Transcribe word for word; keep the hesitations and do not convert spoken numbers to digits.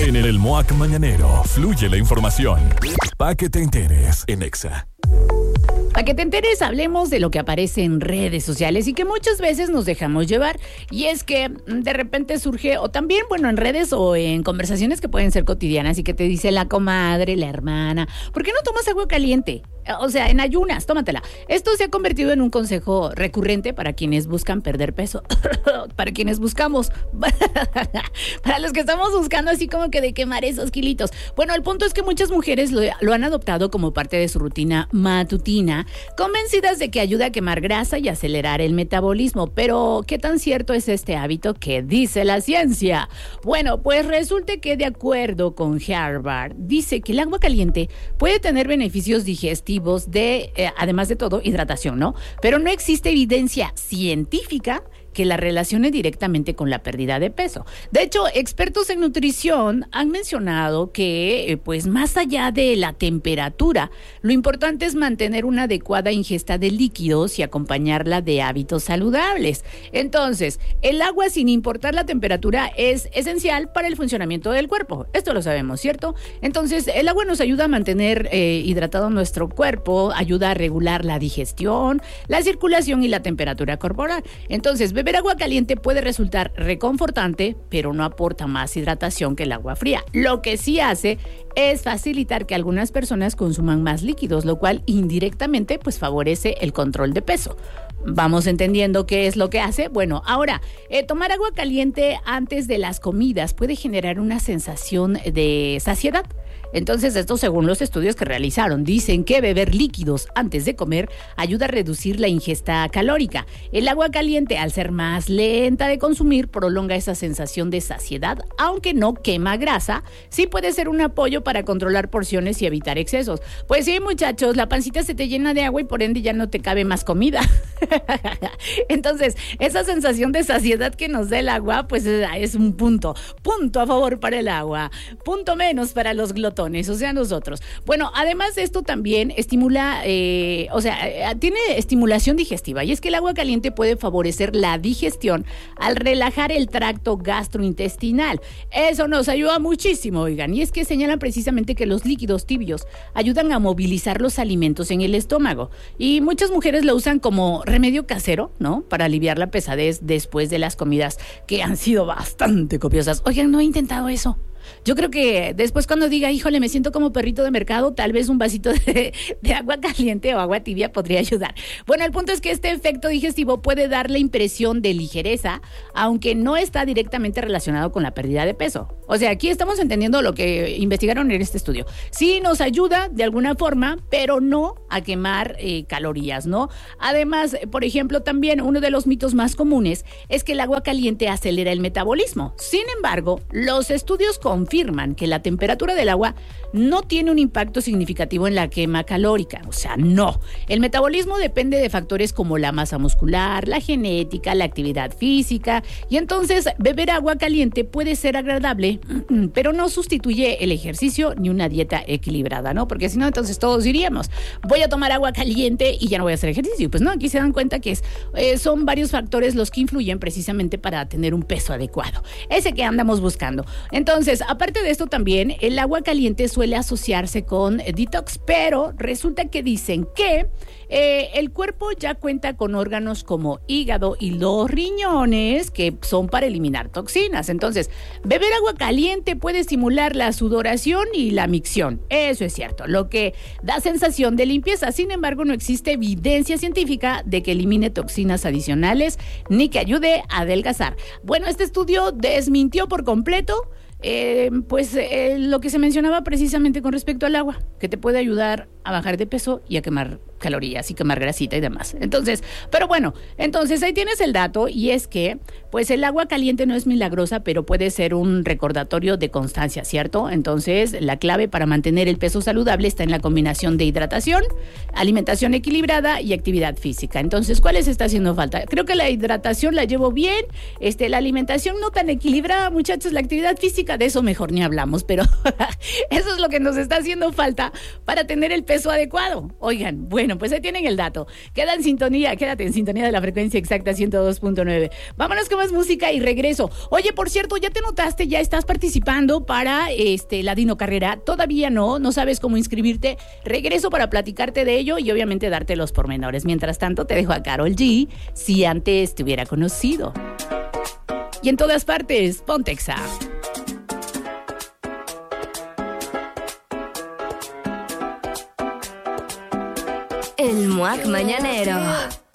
En el MOAC Mañanero fluye la información. Pa' que te enteres en Exa. Para que te enteres, hablemos de lo que aparece en redes sociales y que muchas veces nos dejamos llevar. Y es que de repente surge, o también, bueno, en redes o en conversaciones que pueden ser cotidianas y que te dice la comadre, la hermana, ¿por qué no tomas agua caliente? O sea, en ayunas, tómatela. Esto se ha convertido en un consejo recurrente para quienes buscan perder peso. Para quienes buscamos. Para los que estamos buscando así como que de quemar esos kilitos. Bueno, el punto es que muchas mujeres lo, lo han adoptado como parte de su rutina matutina, convencidas de que ayuda a quemar grasa y acelerar el metabolismo. Pero, ¿qué tan cierto es este hábito que dice la ciencia? Bueno, pues resulta que de acuerdo con Harvard, dice que el agua caliente puede tener beneficios digestivos de, eh, además de todo, hidratación, ¿no? Pero no existe evidencia científica que la relacione directamente con la pérdida de peso. De hecho, expertos en nutrición han mencionado que, eh, pues más allá de la temperatura, lo importante es mantener una adecuada ingesta de líquidos y acompañarla de hábitos saludables. Entonces, el agua, sin importar la temperatura, es esencial para el funcionamiento del cuerpo. Esto lo sabemos, ¿cierto? Entonces, el agua nos ayuda a mantener eh, hidratado nuestro cuerpo, ayuda a regular la digestión, la circulación y la temperatura corporal. Entonces, beber agua caliente puede resultar reconfortante, pero no aporta más hidratación que el agua fría. Lo que sí hace es facilitar que algunas personas consuman más líquidos, lo cual indirectamente pues favorece el control de peso. ¿Vamos entendiendo qué es lo que hace? Bueno, ahora, eh, tomar agua caliente antes de las comidas puede generar una sensación de saciedad. Entonces, esto según los estudios que realizaron, dicen que beber líquidos antes de comer ayuda a reducir la ingesta calórica. El agua caliente, al ser más lenta de consumir, prolonga esa sensación de saciedad, aunque no quema grasa, sí puede ser un apoyo para controlar porciones y evitar excesos. Pues sí, muchachos, la pancita se te llena de agua y por ende ya no te cabe más comida. Entonces, esa sensación de saciedad que nos da el agua, pues es un punto. Punto a favor para el agua. Punto menos para los glotones, o sea, nosotros. Bueno, además de esto también estimula, eh, o sea, tiene estimulación digestiva. Y es que el agua caliente puede favorecer la digestión al relajar el tracto gastrointestinal. Eso nos ayuda muchísimo, oigan. Y es que señalan precisamente que los líquidos tibios ayudan a movilizar los alimentos en el estómago. Y muchas mujeres lo usan como remedio casero, ¿no? Para aliviar la pesadez después de las comidas que han sido bastante copiosas. Oigan, no he intentado eso. Yo creo que después cuando diga, híjole, me siento como perrito de mercado, tal vez un vasito de, de agua caliente o agua tibia podría ayudar. Bueno, el punto es que este efecto digestivo puede dar la impresión de ligereza, aunque no está directamente relacionado con la pérdida de peso. O sea, aquí estamos entendiendo lo que investigaron en este estudio. Sí nos ayuda de alguna forma, pero no a quemar eh, calorías, ¿no? Además, por ejemplo, también uno de los mitos más comunes es que el agua caliente acelera el metabolismo. Sin embargo, los estudios con confirman que la temperatura del agua no tiene un impacto significativo en la quema calórica. O sea, no. El metabolismo depende de factores como la masa muscular, la genética, la actividad física. Y entonces, beber agua caliente puede ser agradable, pero no sustituye el ejercicio ni una dieta equilibrada, ¿no? Porque si no, entonces todos diríamos, voy a tomar agua caliente y ya no voy a hacer ejercicio. Pues no, aquí se dan cuenta que es, eh, son varios factores los que influyen precisamente para tener un peso adecuado. Ese que andamos buscando. Entonces, aparte de esto también, el agua caliente suele asociarse con detox, pero resulta que dicen que eh, el cuerpo ya cuenta con órganos como hígado y los riñones que son para eliminar toxinas. Entonces, beber agua caliente puede estimular la sudoración y la micción. Eso es cierto, lo que da sensación de limpieza. Sin embargo, no existe evidencia científica de que elimine toxinas adicionales ni que ayude a adelgazar. Bueno, este estudio desmintió por completo Eh, pues eh, lo que se mencionaba precisamente con respecto al agua, que te puede ayudar a bajar de peso y a quemar calorías y quemar grasita y demás. Entonces, pero bueno, entonces ahí tienes el dato, y es que pues el agua caliente no es milagrosa, pero puede ser un recordatorio de constancia, ¿cierto? Entonces, la clave para mantener el peso saludable está en la combinación de hidratación, alimentación equilibrada y actividad física. Entonces, ¿cuál les está haciendo falta? Creo que la hidratación la llevo bien, este, la alimentación no tan equilibrada, muchachos, la actividad física, de eso mejor ni hablamos, pero eso es lo que nos está haciendo falta para tener el peso adecuado. Oigan, bueno, Bueno, pues ahí tienen el dato. Queda en sintonía, quédate en sintonía de la frecuencia exacta ciento dos punto nueve. Vámonos con más música y regreso. Oye, por cierto, ¿ya te notaste? ¿Ya estás participando para este, la Dino Carrera? Todavía no, no sabes cómo inscribirte. Regreso para platicarte de ello y obviamente darte los pormenores. Mientras tanto, te dejo a Karol G, Si Antes Te Hubiera Conocido. Y en todas partes, Pontexa. El Muac Mañanero.